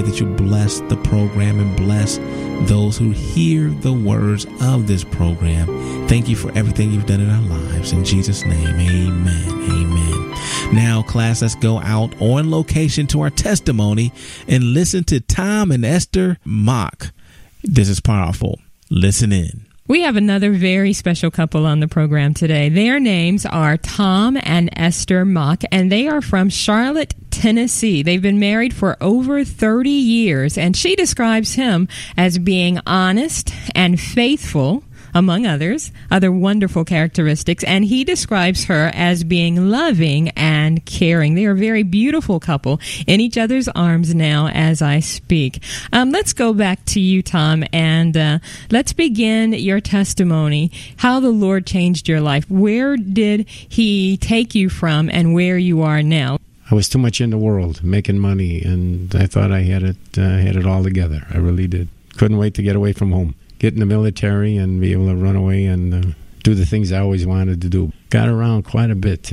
that you bless the program and bless those who hear the words of this program. Thank you for everything you've done in our lives. In Jesus' name, amen. Amen. Now, class, let's go out on location to our testimony and listen to Tom and Esther Mock. This is powerful. Listen in. We have another very special couple on the program today. Their names are Tom and Esther Mock, and they are from Charlotte, Tennessee. They've been married for over 30 years, and she describes him as being honest and faithful, among other wonderful characteristics, and he describes her as being loving and caring. They are a very beautiful couple in each other's arms now as I speak. Let's go back to you, Tom, and let's begin your testimony, how the Lord changed your life. Where did he take you from and where you are now? I was too much in the world, making money, and I thought I had it all together. I really did. Couldn't wait to get away from home. Get in the military and be able to run away and do the things I always wanted to do. Got around quite a bit,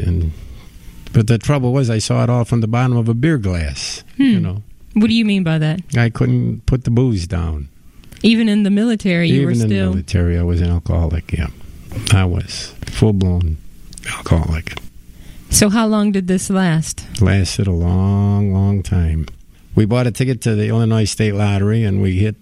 but the trouble was I saw it all from the bottom of a beer glass. You know. What do you mean by that? I couldn't put the booze down. Even in the military, you were still... Even in the military, I was an alcoholic, yeah. I was full-blown alcoholic. So how long did this last? Lasted a long, long time. We bought a ticket to the Illinois State Lottery, and we hit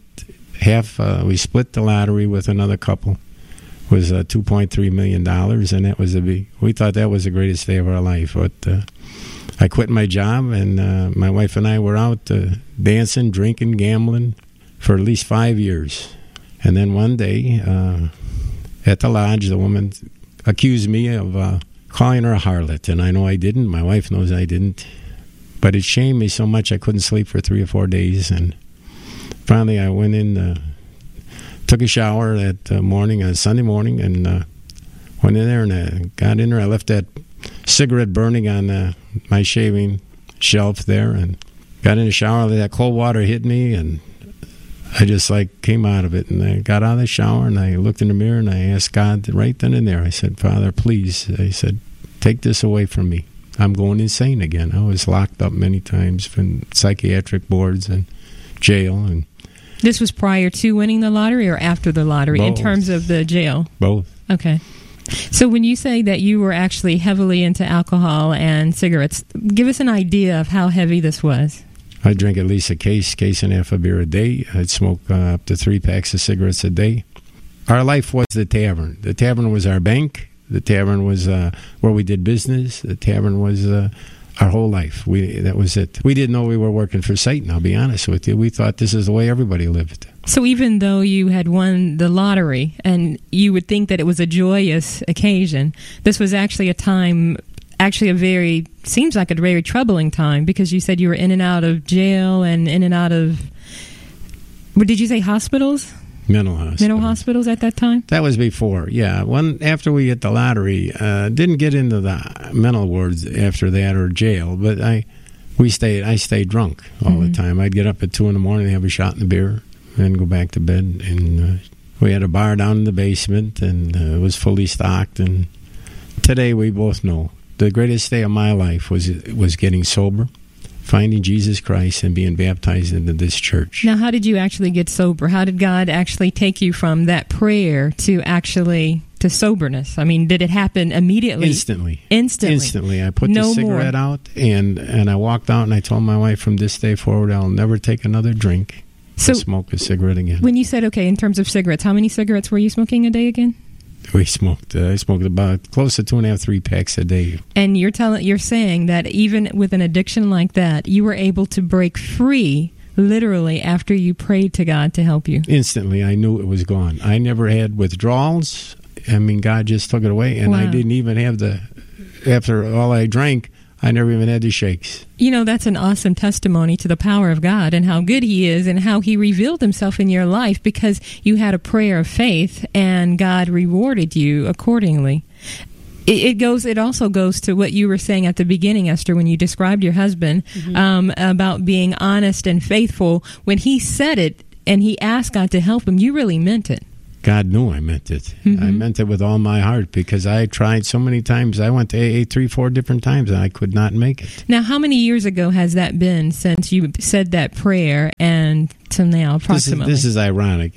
we split the lottery with another couple. It was $2.3 million, and that was we thought that was the greatest day of our life. But I quit my job, and my wife and I were out dancing, drinking, gambling for at least 5 years. And then one day, at the lodge, the woman accused me of calling her a harlot, and I know I didn't. My wife knows I didn't. But it shamed me so much I couldn't sleep for 3 or 4 days, and finally, I went in, took a shower that morning, Sunday morning, and went in there and I got in there. I left that cigarette burning on my shaving shelf there and got in the shower. That cold water hit me, and I just came out of it. And I got out of the shower and I looked in the mirror and I asked God right then and there. I said, Father, please, I said, take this away from me. I'm going insane again. I was locked up many times from psychiatric boards and jail. And this was prior to winning the lottery or after the lottery? Both. In terms of the jail? Both. Okay. So when you say that you were actually heavily into alcohol and cigarettes, give us an idea of how heavy this was. I'd drink at least a case and a half of beer a day. I'd smoke up to 3 packs of cigarettes a day. Our life was the tavern. The tavern was our bank. The tavern was where we did business. The tavern was our whole life. That was it. We didn't know we were working for Satan, I'll be honest with you. We thought this is the way everybody lived. So even though you had won the lottery and you would think that it was a joyous occasion, this was actually a time, seems like a very troubling time, because you said you were in and out of jail and in and out of, what did you say, hospitals? Mental hospitals. Mental hospitals at that time? That was before, yeah. After we hit the lottery, didn't get into the mental wards after that or jail, but I stayed drunk all the time. I'd get up at 2 a.m, have a shot in the beer, and go back to bed. And we had a bar down in the basement, and it was fully stocked. And today we both know the greatest day of my life was getting sober, finding Jesus Christ, and being baptized into this church. Now, how did you actually get sober? How did God actually take you from that prayer to soberness? I mean, did it happen immediately? Instantly. I put the cigarette out, and I walked out, and I told my wife, from this day forward, I'll never take another drink or smoke a cigarette again. When you said, okay, in terms of cigarettes, how many cigarettes were you smoking a day again? I smoked about close to 2.5, 3 packs a day. And you're saying that even with an addiction like that, you were able to break free literally after you prayed to God to help you. Instantly, I knew it was gone. I never had withdrawals. I mean, God just took it away, and I didn't even have after all I drank, I never even had the shakes. You know, that's an awesome testimony to the power of God and how good He is and how He revealed Himself in your life because you had a prayer of faith and God rewarded you accordingly. It also goes to what you were saying at the beginning, Esther, when you described your husband, about being honest and faithful. When he said it and he asked God to help him, you really meant it. God knew I meant it. I meant it with all my heart, because I tried so many times. I went to AA 3-4 different times, and I could not make it. Now, how many years ago has that been since you said that prayer and to now, approximately? This is ironic.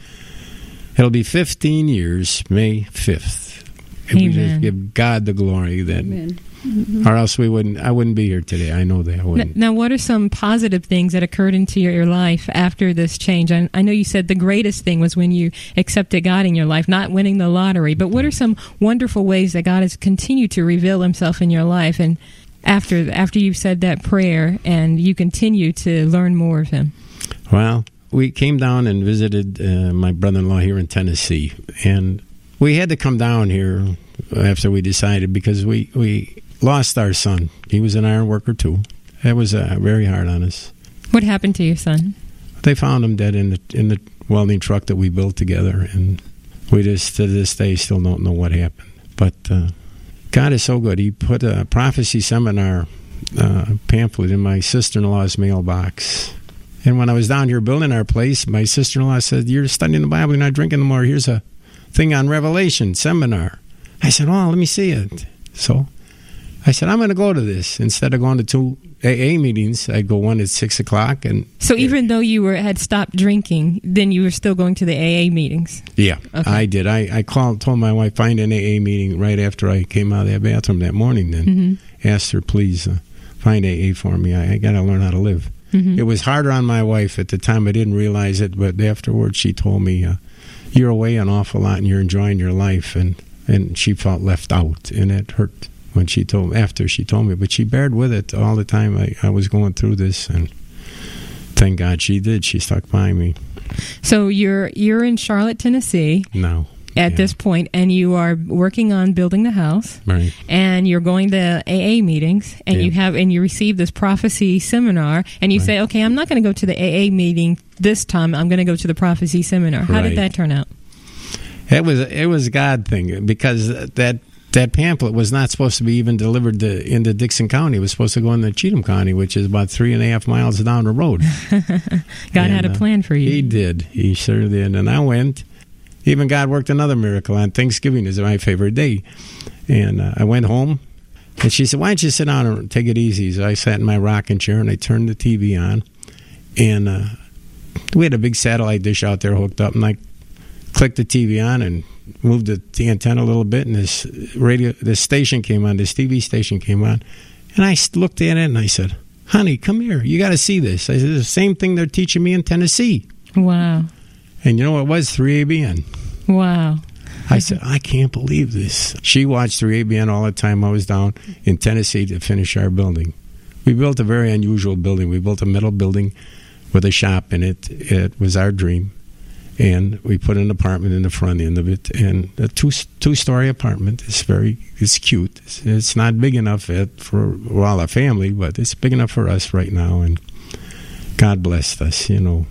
It'll be 15 years, May 5th. If we just give God the glory, then, or else I wouldn't be here today. I know that I wouldn't. Now, what are some positive things that occurred into your life after this change? I know you said the greatest thing was when you accepted God in your life, not winning the lottery. But what are some wonderful ways that God has continued to reveal himself in your life, and after you've said that prayer and you continue to learn more of him? Well, we came down and visited my brother-in-law here in Tennessee, and we had to come down here after we decided, because we lost our son. He was an iron worker too. That was very hard on us. What happened to your son? They found him dead in the welding truck that we built together, and we just to this day still don't know what happened. But God is so good. He put a prophecy seminar pamphlet in my sister-in-law's mailbox. And when I was down here building our place, my sister-in-law said, "You're studying the Bible, you're not drinking no more. Here's a thing on Revelation seminar." I said, "Oh, let me see it." So I said, "I'm going to go to this." Instead of going to 2 AA meetings, I'd go one at 6 o'clock. And so even though you had stopped drinking, then you were still going to the AA meetings? Yeah, okay. I did. I told my wife, find an AA meeting right after I came out of that bathroom that morning. Then asked her, please find AA for me. I got to learn how to live. It was harder on my wife at the time. I didn't realize it, but afterwards she told me, "You're away an awful lot and you're enjoying your life," and she felt left out, and it hurt when after she told me. But she bared with it all the time I was going through this, and thank God she did. She stuck by me. So you're in Charlotte, Tennessee. No. At this point, and you are working on building the house, right? And you're going to AA meetings, and you receive this prophecy seminar, and you say, "Okay, I'm not going to go to the AA meeting this time. I'm going to go to the prophecy seminar." How did that turn out? It was a God thing, because that pamphlet was not supposed to be even delivered into Dixon County. It was supposed to go into Cheatham County, which is about 3.5 miles down the road. God had a plan for you. He did. He sure did. And I went. Even God worked another miracle on Thanksgiving. Is my favorite day. And I went home, and she said, "Why don't you sit down and take it easy?" So I sat in my rocking chair, and I turned the TV on. And we had a big satellite dish out there hooked up, and I clicked the TV on and moved the antenna a little bit, and this station came on, this TV station came on. And I looked at it, and I said, "Honey, come here. You got to see this." I said, "The same thing they're teaching me in Tennessee." Wow. And you know what it was? 3ABN. Wow. I said, "I can't believe this." She watched 3ABN all the time. I was down in Tennessee to finish our building. We built a very unusual building. We built a metal building with a shop in it. It was our dream. And we put an apartment in the front end of it, and a two-story apartment. It's cute. It's not big enough for a family, but it's big enough for us right now. And God blessed us,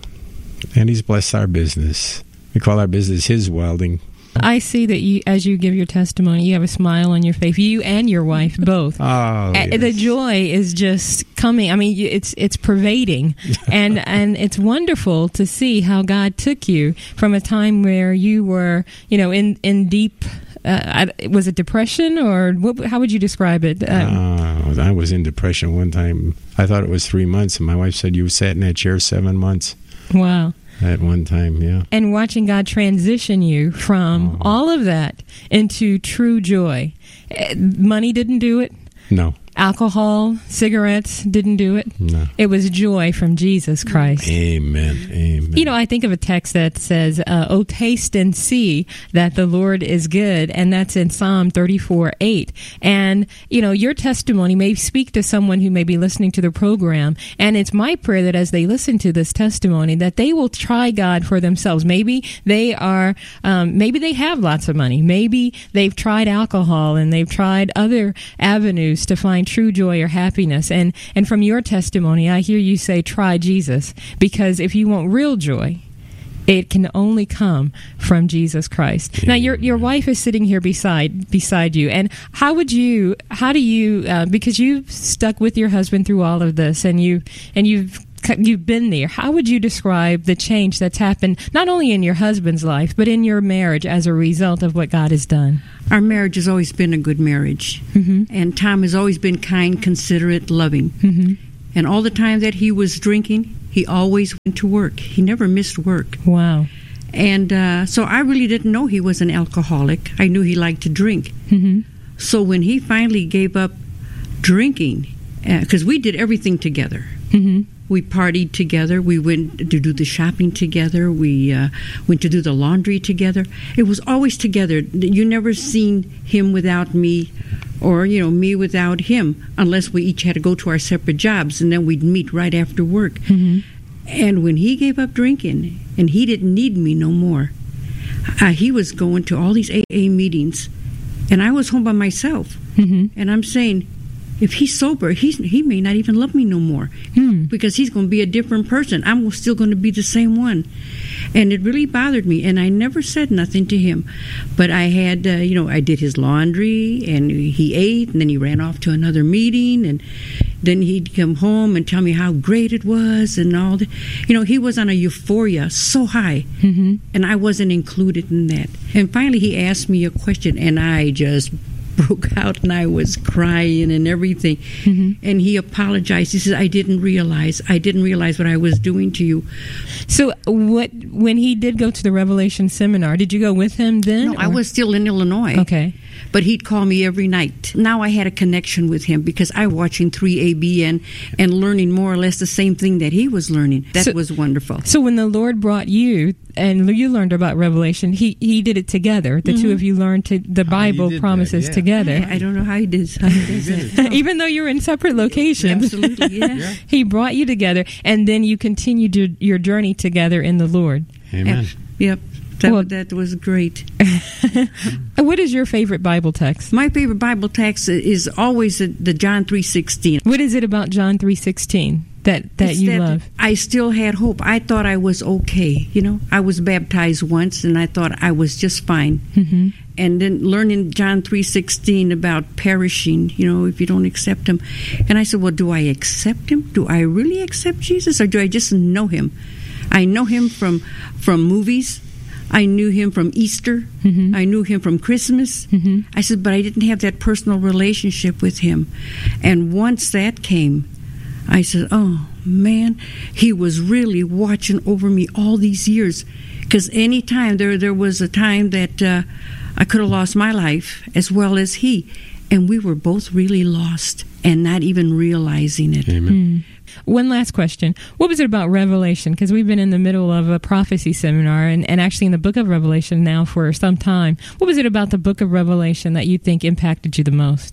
and He's blessed our business. We call our business His Welding. I see that as you give your testimony, you have a smile on your face. You and your wife both. Oh, yes. The joy is just coming. I mean, it's pervading, and it's wonderful to see how God took you from a time where you were, in deep. Was it depression, or how would you describe it? I was in depression one time. I thought it was 3 months, and my wife said, "You sat in that chair 7 months." Wow. At one time, yeah. And watching God transition you from all of that into true joy. Money didn't do it. No. Alcohol, cigarettes didn't do it. No. It was joy from Jesus Christ. Amen. Amen. I think of a text that says, "Oh, taste and see that the Lord is good," and that's in Psalm 34:8. And, your testimony may speak to someone who may be listening to the program, and it's my prayer that as they listen to this testimony, that they will try God for themselves. Maybe they have lots of money. Maybe they've tried alcohol, and they've tried other avenues to find true joy or happiness. And from your testimony, I hear you say, try Jesus, because if you want real joy, it can only come from Jesus Christ. Now, your wife is sitting here beside you, and how do you because you've stuck with your husband through all of this, and you've you've been there. How would you describe the change that's happened, not only in your husband's life, but in your marriage as a result of what God has done? Our marriage has always been a good marriage. And Tom has always been kind, considerate, loving. And all the time that he was drinking, he always went to work. He never missed work. Wow. And so I really didn't know he was an alcoholic. I knew he liked to drink. So when he finally gave up drinking, because we did everything together. We partied together. We went to do the shopping together. We went to do the laundry together. It was always together. You never seen him without me, or me without him, unless we each had to go to our separate jobs, and then we'd meet right after work. And when he gave up drinking, and he didn't need me no more, he was going to all these AA meetings, and I was home by myself. And I'm saying, if he's sober, he may not even love me no more, because he's going to be a different person. I'm still going to be the same one. And it really bothered me, and I never said nothing to him. But I had, I did his laundry, and he ate, and then he ran off to another meeting, and then he'd come home and tell me how great it was and all that. He was on a euphoria so high, and I wasn't included in that. And finally he asked me a question, and I just broke out, and I was crying and everything. And he apologized. He said, I didn't realize what I was doing to you. So when he did go to the Revelation seminar, did you go with him then? No, I was still in Illinois. Okay. But he'd call me every night. Now I had a connection with him because I was watching 3ABN and learning more or less the same thing that he was learning. That was wonderful. So when the Lord brought you and you learned about Revelation, he did it together. The two of you learned the Bible promises together. I don't know how he did that. Even though you were in separate locations. Absolutely, yeah. He brought you together, and then you continued your journey together in the Lord. Amen. Yep. That was great. What is your favorite Bible text? My favorite Bible text is always the John 3:16. What is it about John 3:16 that you love? I still had hope. I thought I was okay. I was baptized once, and I thought I was just fine. And then learning John 3:16 about perishing, if you don't accept him. And I said, well, do I accept him? Do I really accept Jesus, or do I just know him? I know him from movies. I knew him from Easter. I knew him from Christmas. I said, but I didn't have that personal relationship with him. And once that came, I said, oh, man, he was really watching over me all these years. Because any time, there was a time that I could have lost my life as well as he. And we were both really lost and not even realizing it. Amen. One last question. What was it about Revelation? Because we've been in the middle of a prophecy seminar and actually in the book of Revelation now for some time. What was it about the book of Revelation that you think impacted you the most?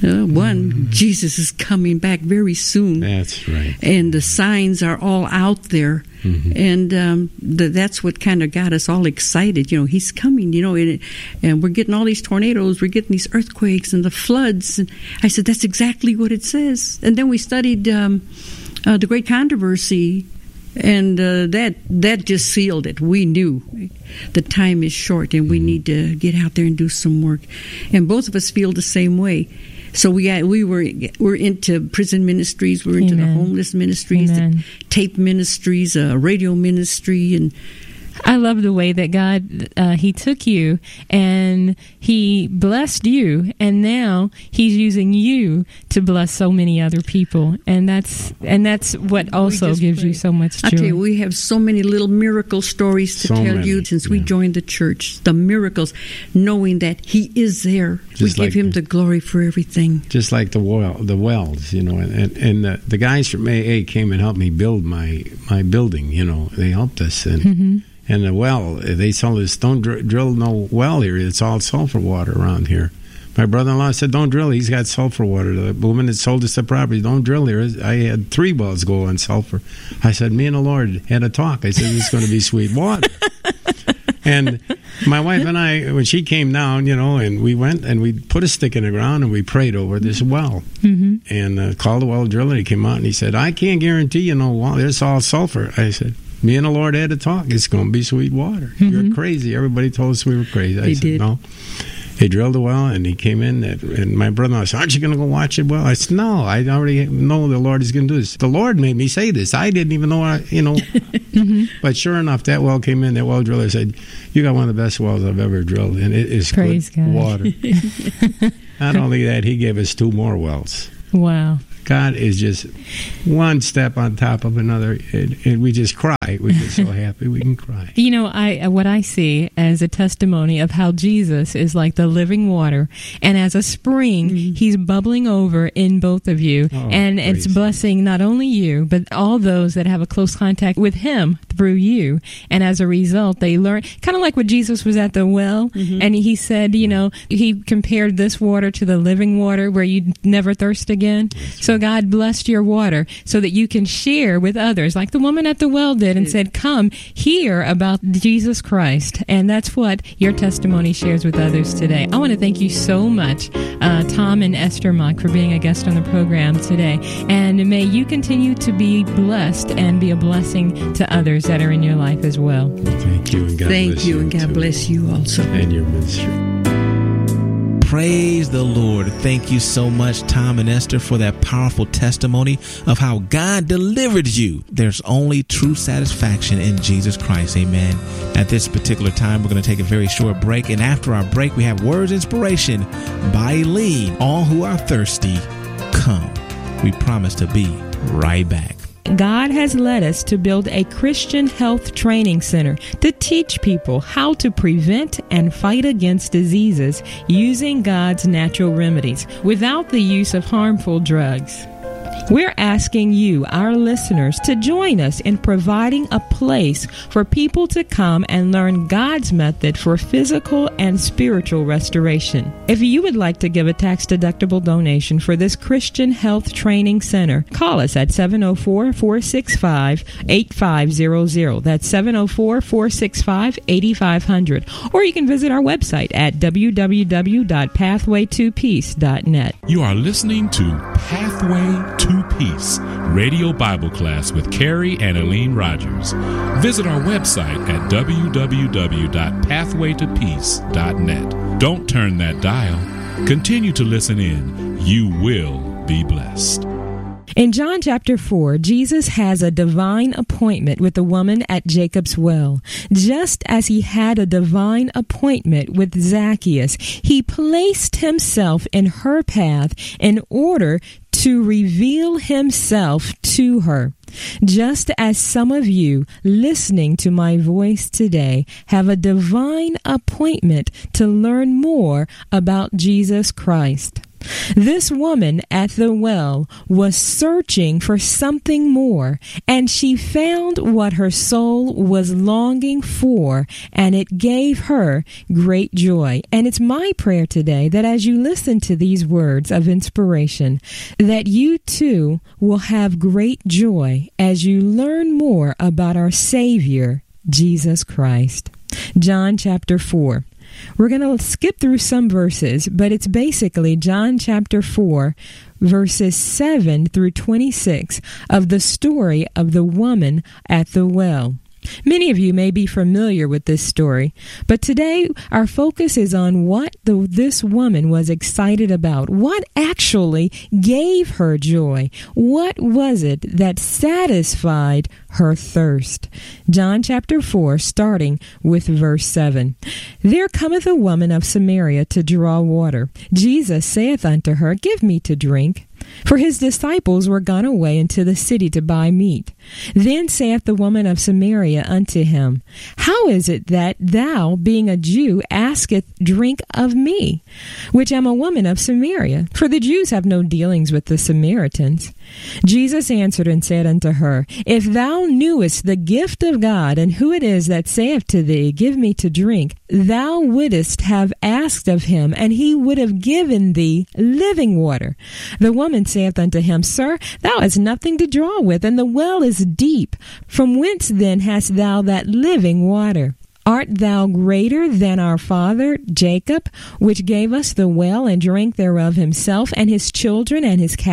One, Jesus is coming back very soon. That's right. And the signs are all out there. And that's what kind of got us all excited. He's coming, and we're getting all these tornadoes, we're getting these earthquakes and the floods. And I said, that's exactly what it says. And then we studied the Great Controversy, and that just sealed it. We knew the time is short, and we need to get out there and do some work. And both of us feel the same way. So we're into prison ministries, we're into the homeless ministries, the tape ministries, radio ministry, and I love the way that God he took you and he blessed you, and now he's using you to bless so many other people, and that's what also gives you so much joy. I tell you, we have so many little miracle stories to tell you since we joined the church. The miracles, knowing that he is there. Just we give him the glory for everything. Just like the wells, and the guys from AA came and helped me build my building. They helped us, and and the well, they told us, don't drill no well here. It's all sulfur water around here. My brother-in-law said, don't drill. He's got sulfur water. The woman that sold us the property, don't drill here. I had 3 wells go on sulfur. I said, me and the Lord had a talk. I said, it's going to be sweet water. And my wife and I, when she came down, and we went and we put a stick in the ground and we prayed over this well. And called the well driller. He came out and he said, I can't guarantee you no well. It's all sulfur. I said, me and the Lord had a talk. It's going to be sweet water. You're crazy. Everybody told us we were crazy. I said, no. They drilled a well, and he came in, and my brother-in-law said, "Aren't you going to go watch it?" Well, I said, "No, I already know the Lord is going to do this. The Lord made me say this. I didn't even know, Mm-hmm. But sure enough, that well came in. That well driller said, "You got one of the best wells I've ever drilled, and it is Praise good God. water." Not only that, he gave us 2 more wells. Wow. God is just one step on top of another, and we just cry. We're just so happy we can cry. You know, what I see as a testimony of how Jesus is like the living water, and as a spring, he's bubbling over in both of you, and it's praise blessing not only you, but all those that have a close contact with him through you. And as a result, they learn, kind of like when Jesus was at the well, and he said, he compared this water to the living water where you never thirst again. So God blessed your water so that you can share with others, like the woman at the well did, and said, "Come hear about Jesus Christ." And that's what your testimony shares with others today. I want to thank you so much, Tom and Esther Mock, for being a guest on the program today. And may you continue to be blessed and be a blessing to others that are in your life as well. Thank you, and God bless you. Thank you, and God too. bless you also. And your ministry. Praise the Lord. Thank you so much, Tom and Esther, for that powerful testimony of how God delivered you. There's only true satisfaction in Jesus Christ. Amen. At this particular time, we're going to take a very short break. And after our break, we have Words Inspiration by Eileen. All who are thirsty, come. We promise to be right back. God has led us to build a Christian health training center to teach people how to prevent and fight against diseases using God's natural remedies without the use of harmful drugs. We're asking you, our listeners, to join us in providing a place for people to come and learn God's method for physical and spiritual restoration. If you would like to give a tax-deductible donation for this Christian Health Training Center, call us at 704-465-8500. That's 704-465-8500. Or you can visit our website at www.pathway2peace.net. You are listening to Pathway to Peace, Radio Bible Class with Carrie and Eileen Rogers. Visit our website at www.pathwaytopeace.net. Don't turn that dial. Continue to listen in. You will be blessed. In John chapter 4, Jesus has a divine appointment with the woman at Jacob's well. Just as he had a divine appointment with Zacchaeus, he placed himself in her path in order to reveal himself to her. Just as some of you listening to my voice today have a divine appointment to learn more about Jesus Christ. This woman at the well was searching for something more, and she found what her soul was longing for, and it gave her great joy. And it's my prayer today that as you listen to these words of inspiration, that you too will have great joy as you learn more about our Savior, Jesus Christ. John chapter 4. We're going to skip through some verses, but it's basically John chapter 4, verses 7 through 26 of the story of the woman at the well. Many of you may be familiar with this story, but today our focus is on what this woman was excited about. What actually gave her joy? What was it that satisfied her thirst? John chapter 4, starting with verse 7. There cometh a woman of Samaria to draw water. Jesus saith unto her, Give me to drink. For his disciples were gone away into the city to buy meat. Then saith the woman of Samaria unto him, How is it that thou, being a Jew, asketh drink of me, which am a woman of Samaria? For the Jews have no dealings with the Samaritans. Jesus answered and said unto her, If thou knewest the gift of God, and who it is that saith to thee, Give me to drink, thou wouldest have asked of him, and he would have given thee living water. The woman saith unto him, Sir, thou hast nothing to draw with, and the well is deep. From whence then hast thou that living water? Art thou greater than our father Jacob, which gave us the well, and drank thereof himself, and his children, and his cattle?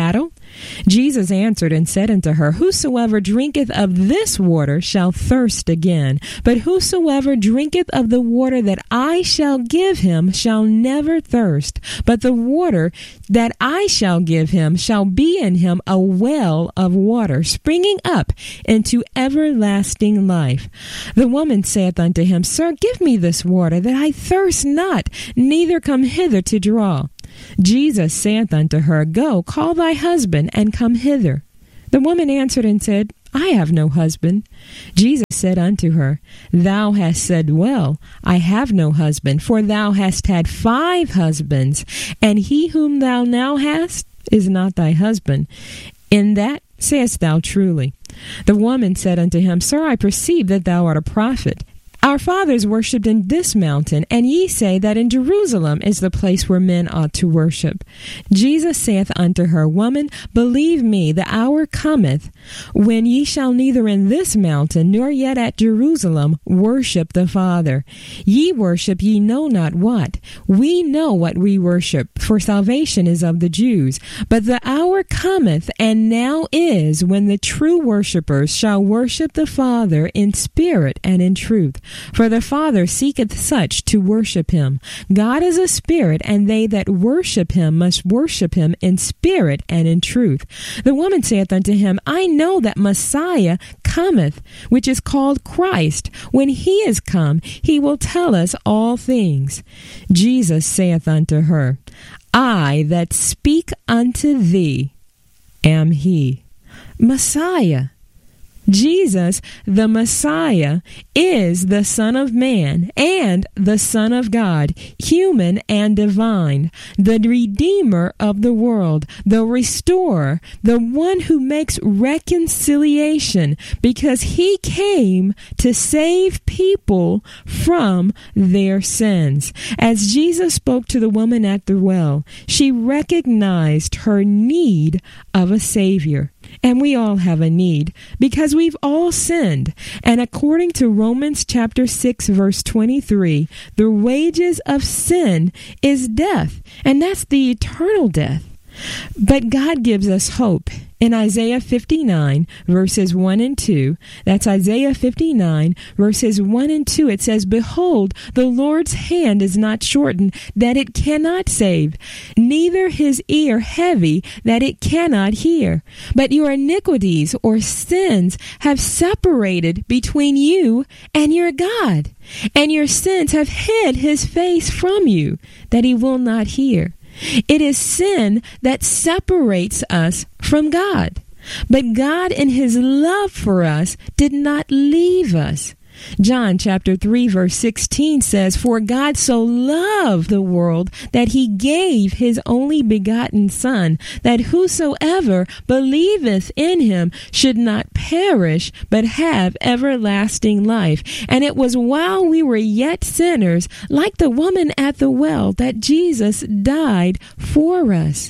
Jesus answered and said unto her, Whosoever drinketh of this water shall thirst again, but whosoever drinketh of the water that I shall give him shall never thirst, but the water that I shall give him shall be in him a well of water, springing up into everlasting life. The woman saith unto him, Sir, give me this water, that I thirst not, neither come hither to draw. Jesus saith unto her, Go, call thy husband, and come hither. The woman answered and said, I have no husband. Jesus said unto her, Thou hast said well, I have no husband, for thou hast had 5 husbands, and he whom thou now hast is not thy husband. In that sayest thou truly. The woman said unto him, Sir, I perceive that thou art a prophet. Our fathers worshipped in this mountain, and ye say that in Jerusalem is the place where men ought to worship. Jesus saith unto her, Woman, believe me, the hour cometh, when ye shall neither in this mountain, nor yet at Jerusalem, worship the Father. Ye worship ye know not what. We know what we worship, for salvation is of the Jews. But the hour cometh, and now is, when the true worshippers shall worship the Father in spirit and in truth. For the Father seeketh such to worship him. God is a spirit, and they that worship him must worship him in spirit and in truth. The woman saith unto him, I know that Messiah cometh, which is called Christ. When he is come, he will tell us all things. Jesus saith unto her, I that speak unto thee am he. Messiah. Jesus, the Messiah, is the Son of Man and the Son of God, human and divine, the Redeemer of the world, the Restorer, the one who makes reconciliation, because he came to save people from their sins. As Jesus spoke to the woman at the well, she recognized her need of a Savior. And we all have a need, because we've all sinned. And according to Romans chapter 6, verse 23, the wages of sin is death, and that's the eternal death. But God gives us hope. In Isaiah 59, verses 1 and 2, that's Isaiah 59, verses 1 and 2, it says, Behold, the Lord's hand is not shortened, that it cannot save, neither his ear heavy, that it cannot hear. But your iniquities or sins have separated between you and your God, and your sins have hid his face from you, that he will not hear. It is sin that separates us from God. But God, in his love for us, did not leave us. John chapter 3 verse 16 says, For God so loved the world that he gave his only begotten Son, that whosoever believeth in him should not perish, but have everlasting life. And it was while we were yet sinners, like the woman at the well, that Jesus died for us.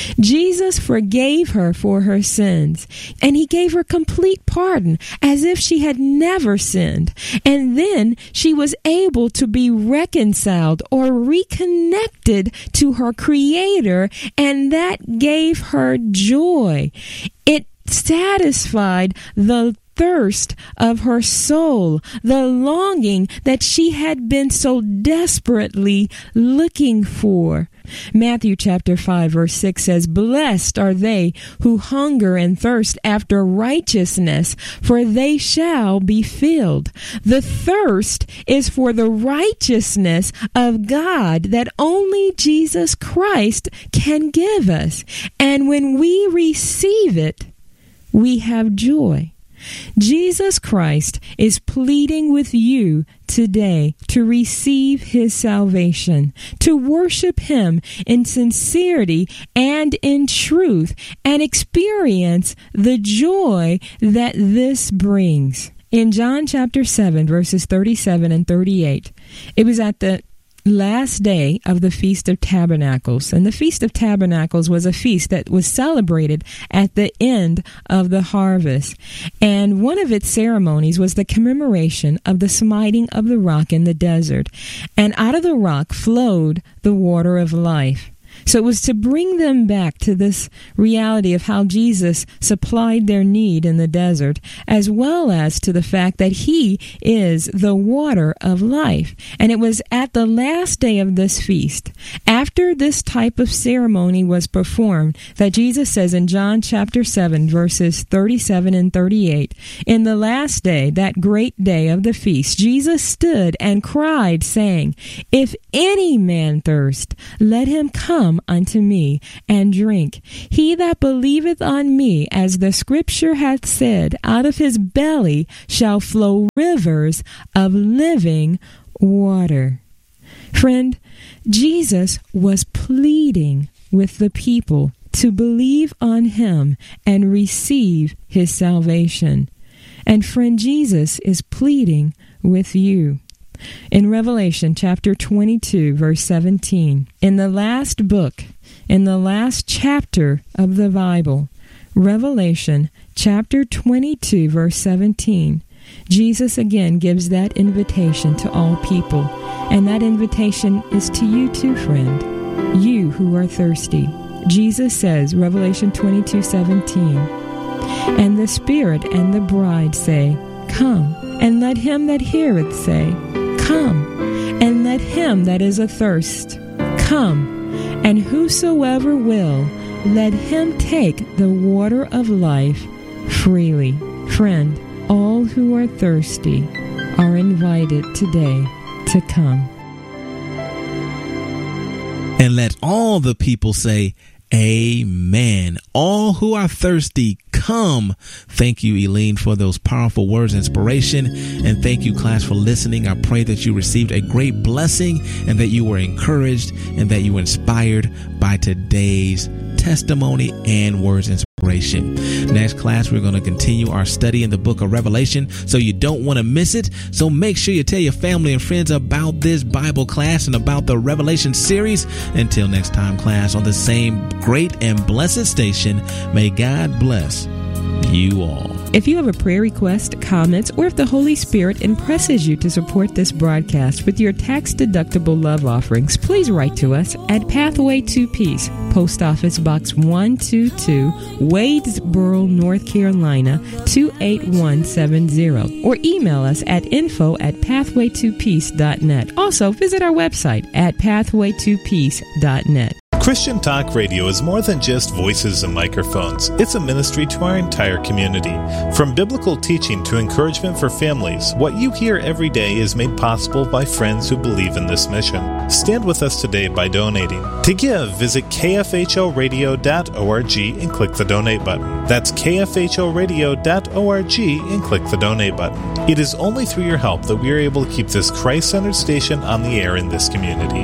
Jesus forgave her for her sins, and he gave her complete pardon as if she had never sinned. And then she was able to be reconciled or reconnected to her Creator, and that gave her joy. It satisfied the thirst of her soul, the longing that she had been so desperately looking for. Matthew chapter 5 verse 6 says, Blessed are they who hunger and thirst after righteousness, for they shall be filled. The thirst is for the righteousness of God that only Jesus Christ can give us. And when we receive it, we have joy. Jesus Christ is pleading with you today to receive his salvation, to worship him in sincerity and in truth, and experience the joy that this brings. In John chapter 7, verses 37 and 38, it was at the last day of the Feast of Tabernacles. And the Feast of Tabernacles was a feast that was celebrated at the end of the harvest. And one of its ceremonies was the commemoration of the smiting of the rock in the desert. And out of the rock flowed the water of life. So it was to bring them back to this reality of how Jesus supplied their need in the desert, as well as to the fact that he is the water of life. And it was at the last day of this feast, after this type of ceremony was performed, that Jesus says in John chapter 7, verses 37 and 38, in the last day, that great day of the feast, Jesus stood and cried, saying, if any man thirst, let him come unto me and drink. He that believeth on me, as the scripture hath said, out of his belly shall flow rivers of living water. Friend, Jesus was pleading with the people to believe on him and receive his salvation. And friend, Jesus is pleading with you. In Revelation chapter 22, verse 17, in the last book, in the last chapter of the Bible, Revelation chapter 22, verse 17, Jesus again gives that invitation to all people. And that invitation is to you too, friend, you who are thirsty. Jesus says, Revelation 22:17, and the Spirit and the bride say, come, and let him that heareth say, come, and let him that is athirst come, and whosoever will, let him take the water of life freely. Friend, all who are thirsty are invited today to come. And let all the people say, amen. All who are thirsty, come. Thank you, Eileen, for those powerful words of inspiration. And thank you, class, for listening. I pray that you received a great blessing and that you were encouraged and that you were inspired by today's testimony and words of inspiration. Next class, we're going to continue our study in the book of Revelation, so you don't want to miss it. So make sure you tell your family and friends about this Bible class and about the Revelation series. Until next time, class, on the same great and blessed station, may God bless you all. If you have a prayer request, comments, or if the Holy Spirit impresses you to support this broadcast with your tax-deductible love offerings, please write to us at Pathway to Peace, Post Office Box 122, Wadesboro, North Carolina, 28170, or email us at info@pathwaytopeace.net. Also, visit our website at pathwaytopeace.net. Christian Talk Radio is more than just voices and microphones. It's a ministry to our entire community. From biblical teaching to encouragement for families, what you hear every day is made possible by friends who believe in this mission. Stand with us today by donating. To give, visit kfhoradio.org and click the donate button. That's kfhoradio.org and click the donate button. It is only through your help that we are able to keep this Christ-centered station on the air in this community.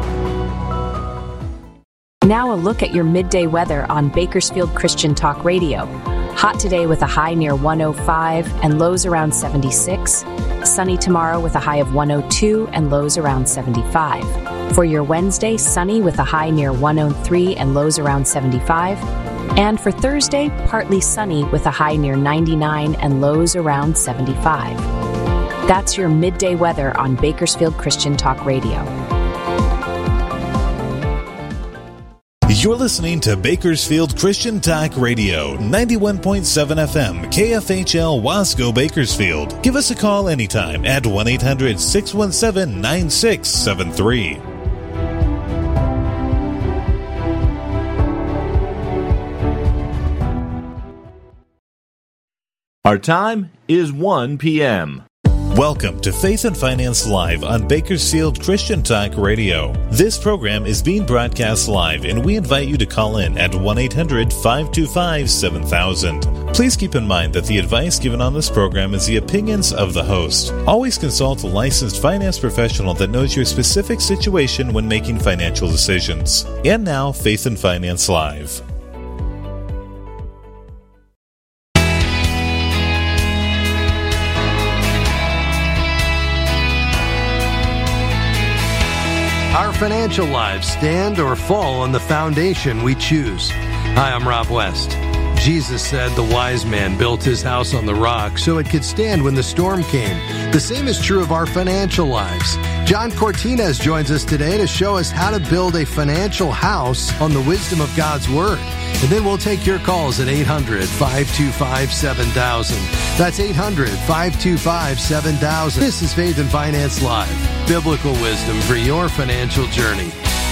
Now a look at your midday weather on Bakersfield Christian Talk Radio. Hot today with a high near 105 and lows around 76. Sunny tomorrow with a high of 102 and lows around 75. For your Wednesday, sunny with a high near 103 and lows around 75. And for Thursday, partly sunny with a high near 99 and lows around 75. That's your midday weather on Bakersfield Christian Talk Radio. You're listening to Bakersfield Christian Talk Radio, 91.7 FM, KFHL Wasco, Bakersfield. Give us a call anytime at 1-800-617-9673. Our time is 1 p.m. Welcome to Faith and Finance Live on Bakersfield Christian Talk Radio. This program is being broadcast live, and we invite you to call in at 1-800-525-7000. Please keep in mind that the advice given on this program is the opinions of the host. Always consult a licensed finance professional that knows your specific situation when making financial decisions. And now, Faith and Finance Live. Our financial lives stand or fall on the foundation we choose. Hi, I'm Rob West. Jesus said the wise man built his house on the rock so it could stand when the storm came. The same is true of our financial lives. John Cortines joins us today to show us how to build a financial house on the wisdom of God's Word. And then we'll take your calls at 800-525-7000. That's 800-525-7000. This is Faith and Finance Live, biblical wisdom for your financial journey.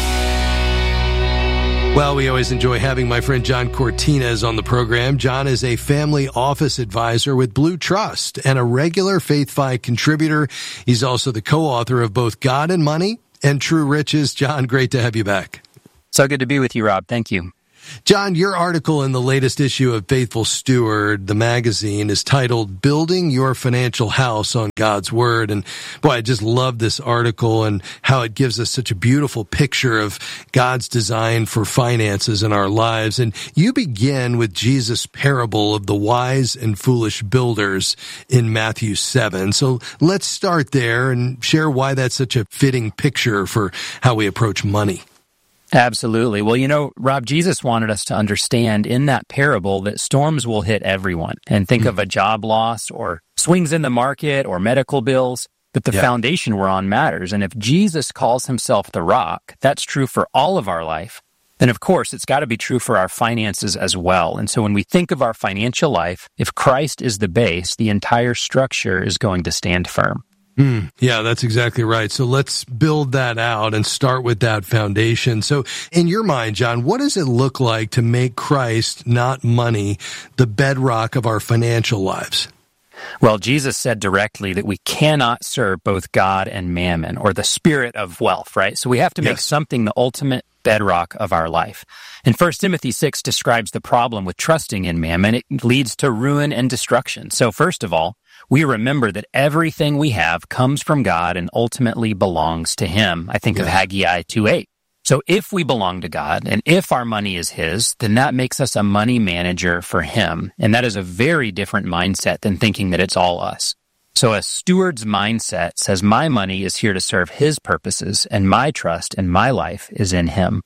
Well, we always enjoy having my friend John Cortines on the program. John is a family office advisor with Blue Trust and a regular FaithFi contributor. He's also the co-author of both God and Money and True Riches. John, great to have you back. So good to be with you, Rob. Thank you. John, your article in the latest issue of Faithful Steward, the magazine, is titled Building Your Financial House on God's Word. And boy, I just love this article and how it gives us such a beautiful picture of God's design for finances in our lives. And you begin with Jesus' parable of the wise and foolish builders in Matthew 7. So let's start there and share why that's such a fitting picture for how we approach money. Absolutely. Well, you know, Rob, Jesus wanted us to understand in that parable that storms will hit everyone. And think of a job loss or swings in the market or medical bills, but the foundation we're on matters. And if Jesus calls himself the rock, that's true for all of our life. Then, of course, it's got to be true for our finances as well. And so when we think of our financial life, if Christ is the base, the entire structure is going to stand firm. Yeah, that's exactly right. So let's build that out and start with that foundation. So in your mind, John, what does it look like to make Christ, not money, the bedrock of our financial lives? Well, Jesus said directly that we cannot serve both God and mammon, or the spirit of wealth, right? So we have to make something the ultimate bedrock of our life. And 1 Timothy 6 describes the problem with trusting in mammon. It leads to ruin and destruction. So first of all, we remember that everything we have comes from God and ultimately belongs to Him. I think of Haggai 2:8. So if we belong to God and if our money is His, then that makes us a money manager for Him. And that is a very different mindset than thinking that it's all us. So a steward's mindset says my money is here to serve His purposes and my trust and my life is in Him.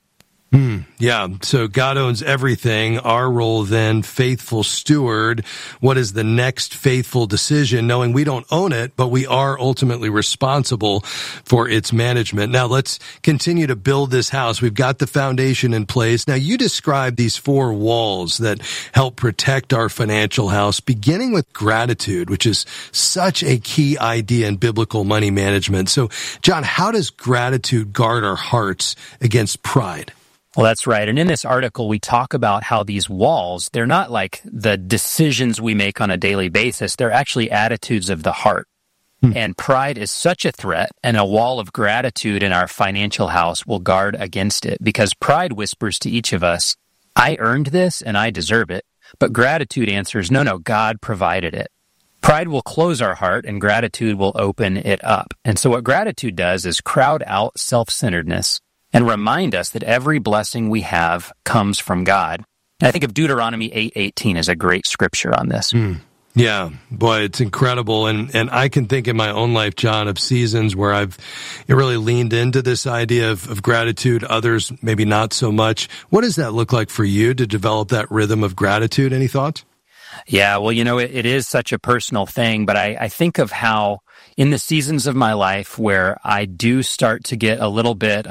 Yeah, so God owns everything. Our role then, faithful steward. What is the next faithful decision, knowing we don't own it, but we are ultimately responsible for its management? Now, let's continue to build this house. We've got the foundation in place. Now, you describe these 4 walls that help protect our financial house, beginning with gratitude, which is such a key idea in biblical money management. So, John, how does gratitude guard our hearts against pride? Well, that's right. And in this article, we talk about how these walls, they're not like the decisions we make on a daily basis. They're actually attitudes of the heart. And pride is such a threat, and a wall of gratitude in our financial house will guard against it, because pride whispers to each of us, I earned this and I deserve it. But gratitude answers, no, God provided it. Pride will close our heart and gratitude will open it up. And so what gratitude does is crowd out self-centeredness and remind us that every blessing we have comes from God. And I think of Deuteronomy 8:18 as a great scripture on this. Yeah, boy, it's incredible. And I can think in my own life, John, of seasons where I've really leaned into this idea of gratitude, others maybe not so much. What does that look like for you to develop that rhythm of gratitude? Any thoughts? Yeah, well, you know, it is such a personal thing, but I think of how in the seasons of my life where I do start to get a little bit,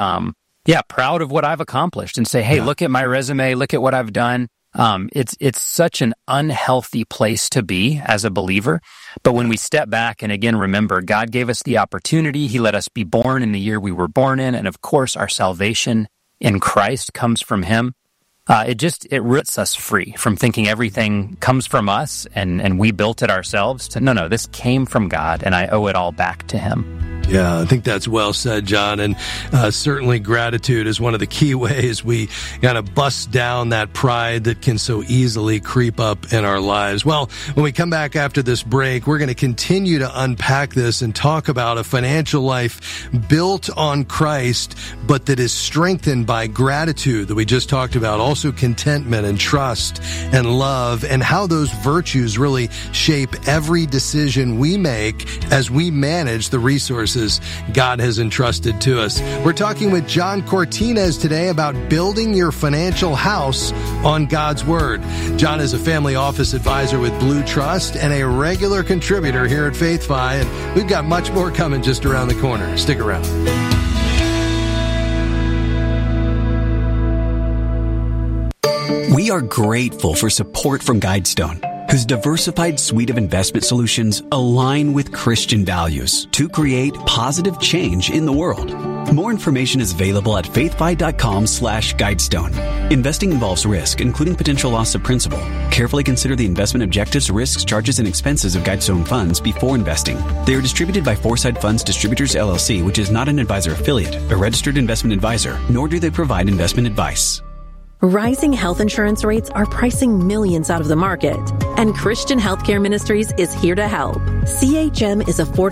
proud of what I've accomplished and say, hey, look at my resume, look at what I've done. It's such an unhealthy place to be as a believer. But when we step back and again, remember, God gave us the opportunity. He let us be born in the year we were born in. And of course, our salvation in Christ comes from Him. It rips us free from thinking everything comes from us and we built it ourselves to, no, this came from God and I owe it all back to Him. Yeah, I think that's well said, John. And certainly gratitude is one of the key ways we got to bust down that pride that can so easily creep up in our lives. Well, when we come back after this break, we're going to continue to unpack this and talk about a financial life built on Christ, but that is strengthened by gratitude that we just talked about. Also contentment and trust and love, and how those virtues really shape every decision we make as we manage the resources promises God has entrusted to us. We're talking with John Cortines today about building your financial house on God's Word. John is a family office advisor with Blue Trust and a regular contributor here at Faith Fi, and we've got much more coming just around the corner. Stick around. We are grateful for support from Guidestone, whose diversified suite of investment solutions align with Christian values to create positive change in the world. More information is available at faithfi.com/Guidestone. Investing involves risk, including potential loss of principal. Carefully consider the investment objectives, risks, charges, and expenses of Guidestone funds before investing. They are distributed by Foresight Funds Distributors, LLC, which is not an advisor affiliate, a registered investment advisor, nor do they provide investment advice. Rising health insurance rates are pricing millions out of the market, and Christian Healthcare Ministries is here to help. CHM is affordable